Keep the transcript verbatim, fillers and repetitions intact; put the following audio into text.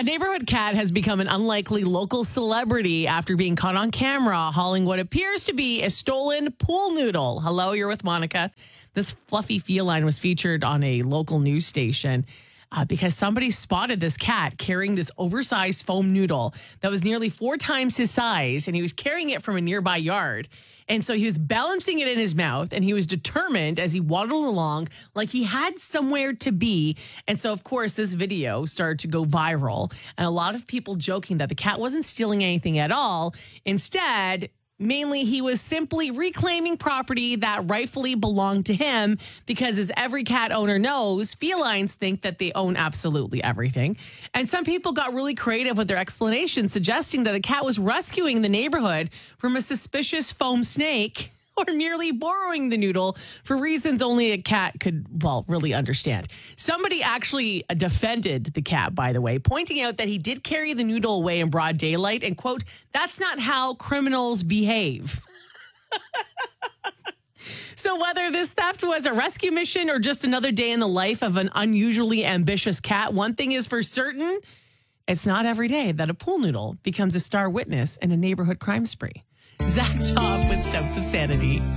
A neighborhood cat has become an unlikely local celebrity after being caught on camera hauling what appears to be a stolen pool noodle. Hello, you're with Monica. This fluffy feline was featured on a local news station uh, because somebody spotted this cat carrying this oversized foam noodle that was nearly four times his size, and he was carrying it from a nearby yard. And so he was balancing it in his mouth, and he was determined as he waddled along like he had somewhere to be. And so, of course, this video started to go viral, and a lot of people joking that the cat wasn't stealing anything at all. Instead, mainly he was simply reclaiming property that rightfully belonged to him because, as every cat owner knows, felines think that they own absolutely everything. And some people got really creative with their explanations, suggesting that the cat was rescuing the neighborhood from a suspicious foam snake or merely borrowing the noodle for reasons only a cat could, well, really understand. Somebody actually defended the cat, by the way, pointing out that he did carry the noodle away in broad daylight and, quote, "That's not how criminals behave." So whether this theft was a rescue mission or just another day in the life of an unusually ambitious cat, one thing is for certain: it's not every day that a pool noodle becomes a star witness in a neighborhood crime spree. Zach Top with South of Sanity.